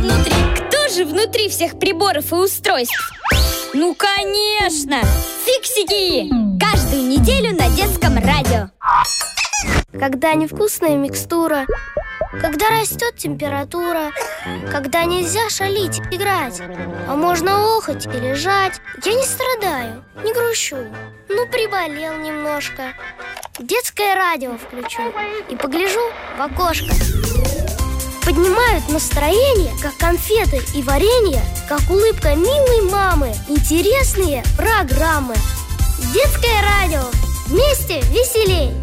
внутри. Кто же внутри всех приборов и устройств? Ну, конечно! Фиксики! Каждую неделю на детском радио. Когда невкусная микстура, когда растет температура, когда нельзя шалить, играть, а можно охать и лежать. Я не страдаю, не грущу, ну приболел немножко. Детское радио включу и погляжу в окошко. Поднимают настроение, как конфеты и варенье, как улыбка милой мамы. Интересные программы. Детское радио. Вместе веселей.